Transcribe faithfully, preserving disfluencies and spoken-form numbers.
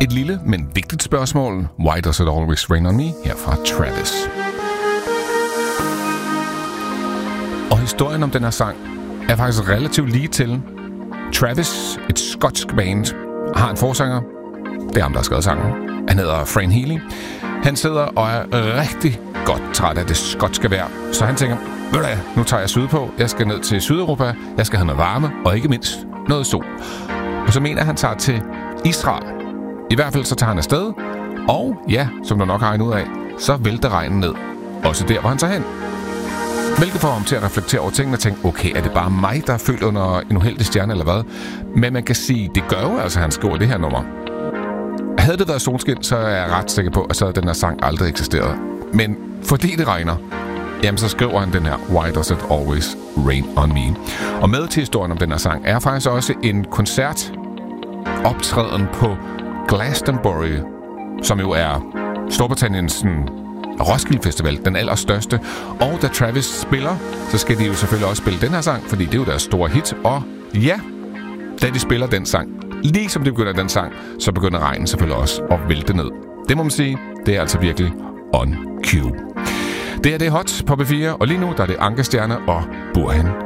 Et lille, men vigtigt spørgsmål. Why does it always rain on me? Her fra Travis. Og historien om den her sang er faktisk relativt lige til. Travis, et skotsk band, har en forsanger. Det er ham, der har skrevet sangen. Han hedder Fran Healy. Han sidder og er rigtig godt træt af det skotske vejr. Så han tænker, ved du hvad, nu tager jeg sydpå. Jeg skal ned til Sydeuropa. Jeg skal have noget varme, og ikke mindst noget sol. Og så mener han tager til Israel. I hvert fald så tager han afsted. Og ja, som du nok har regnet ud af, så vælter regnen ned. Også der, hvor han tager hen. Hvilket får ham til at reflektere over tingene og tænke, okay, er det bare mig, der er født under en uheldig stjerne eller hvad? Men man kan sige, det gør jo altså, at han skriver det her nummer. Havde det været solskin, så er jeg ret sikker på, at så havde den her sang aldrig eksisteret. Men fordi det regner, jamen så skriver han den her Why does it always rain on me? Og med til historien om den her sang er faktisk også en koncert optræden på Glastonbury, som jo er Storbritanniens sådan, Roskilde Festival, den allerstørste. Og da Travis spiller, så skal de jo selvfølgelig også spille den her sang, fordi det er jo deres store hit. Og ja, da de spiller den sang, lige som de begynder den sang, så begynder regnen selvfølgelig også at vælte ned. Det må man sige, det er altså virkelig on cue. Det er det hot på B fire, og lige nu der er det Anke Stjerne og Burhan